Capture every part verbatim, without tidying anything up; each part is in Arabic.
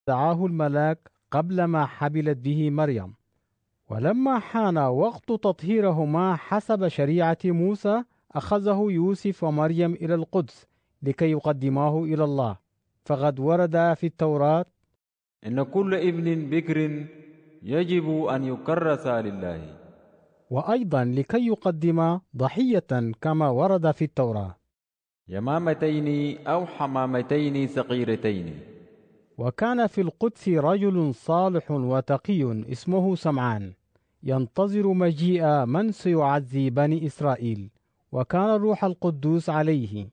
دعاه الملاك قبل ما حبلت به مريم. ولما حان وقت تطهيرهما حسب شريعة موسى، أخذه يوسف ومريم إلى القدس لكي يقدماه إلى الله. فقد ورد في التوراة: إن كل ابن بكر يجب أن يكرس لله. وأيضا لكي يقدم ضحية كما ورد في التوراة: يمامتين أو حمامتين صغيرتين. وكان في القدس رجل صالح وتقي اسمه سمعان، ينتظر مجيء من سيعزي بني إسرائيل، وكان الروح القدوس عليه،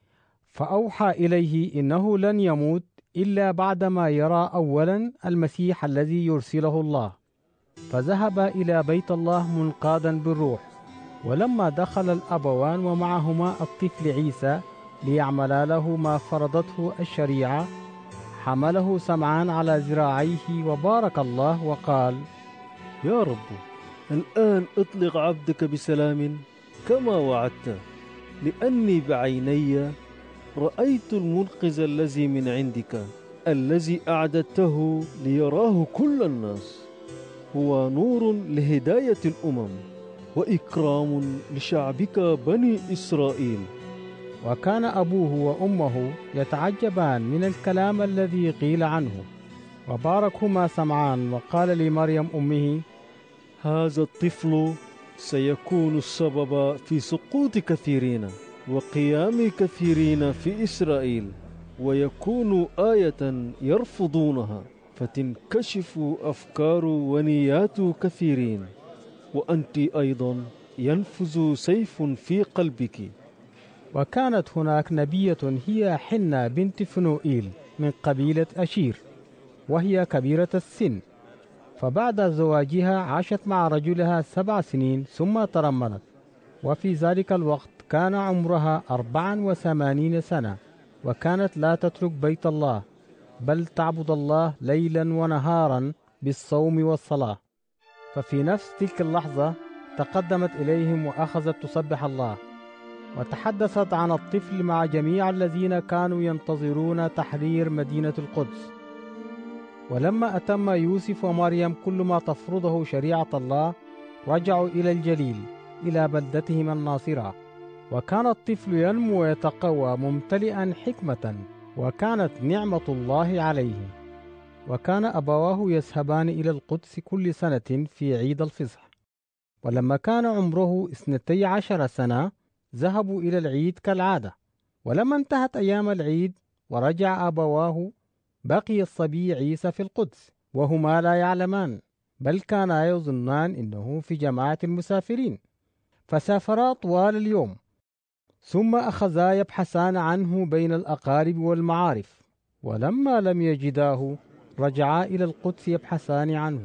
فأوحى إليه إنه لن يموت إلا بعدما يرى أولا المسيح الذي يرسله الله. فذهب إلى بيت الله منقادا بالروح. ولما دخل الأبوان ومعهما الطفل عيسى ليعملا له ما فرضته الشريعة، حمله سمعان على ذراعيه وبارك الله وقال: يا رب، الآن اطلق عبدك بسلام كما وعدت، لأني بعيني رأيت المنقذ الذي من عندك، الذي أعددته ليراه كل الناس، هو نور لهداية الأمم وإكرام لشعبك بني إسرائيل. وكان أبوه وأمه يتعجبان من الكلام الذي قيل عنه. وباركهما سمعان وقال لمريم أمه: هذا الطفل سيكون السبب في سقوط كثيرين وقيام كثيرين في إسرائيل، ويكون آية يرفضونها، فتنكشف أفكار ونيات كثيرين، وأنت أيضا ينفذ سيف في قلبك. وكانت هناك نبية هي حنة بنت فنوئيل من قبيلة أشير، وهي كبيرة السن. فبعد زواجها عاشت مع رجلها سبع سنين ثم ترملت. وفي ذلك الوقت كان عمرها أربعا وثمانين سنة، وكانت لا تترك بيت الله، بل تعبد الله ليلا ونهارا بالصوم والصلاة. ففي نفس تلك اللحظة تقدمت إليهم وأخذت تسبح الله، وتحدثت عن الطفل مع جميع الذين كانوا ينتظرون تحرير مدينة القدس. ولما أتم يوسف ومريم كل ما تفرضه شريعة الله، رجعوا إلى الجليل إلى بلدتهم الناصرة. وكان الطفل ينمو ويتقوى ممتلئا حكمة، وكانت نعمة الله عليه. وكان أبواه يذهبان إلى القدس كل سنة في عيد الفصح. ولما كان عمره اثنتي عشر سنة ذهبوا إلى العيد كالعادة. ولما انتهت أيام العيد ورجع أبواه، بقي الصبي عيسى في القدس وهما لا يعلمان، بل كانا يظنان إنه في جماعة المسافرين. فسافرا طوال اليوم، ثم أخذا يبحثان عنه بين الأقارب والمعارف. ولما لم يجداه رجعا إلى القدس يبحثان عنه.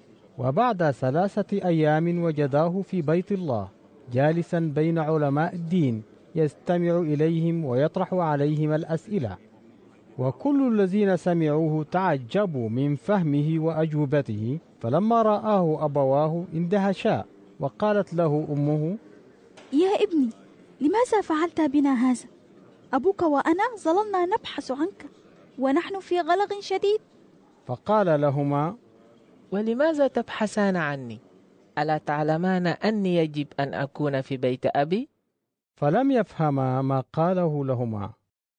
وبعد ثلاثة أيام وجداه في بيت الله جالسا بين علماء الدين يستمع إليهم ويطرح عليهم الأسئلة. وكل الذين سمعوه تعجبوا من فهمه وأجوبته. فلما رآه أبواه اندهشا، وقالت له أمه: يا ابني، لماذا فعلت بنا هذا؟ أبوك وأنا ظللنا نبحث عنك ونحن في غلق شديد. فقال لهما: ولماذا تبحثان عني؟ ألا تعلمان أني يجب أن أكون في بيت أبي؟ فلم يفهما ما قاله لهما.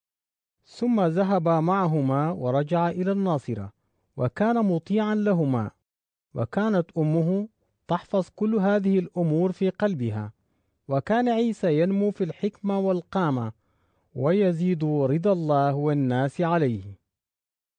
ثم ذهبا معهما ورجع إلى الناصرة، وكان مطيعا لهما. وكانت أمه تحفظ كل هذه الأمور في قلبها. وكان عيسى ينمو في الحكمة والقامة، ويزيد رضا الله والناس عليه.